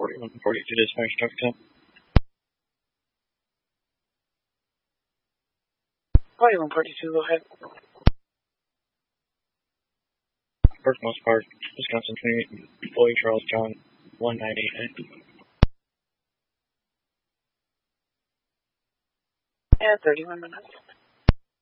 4142 dispatch, talk to 4142, go ahead. Berkmoss Park, Wisconsin 28, Boy Charles John 1988. And 31 minutes.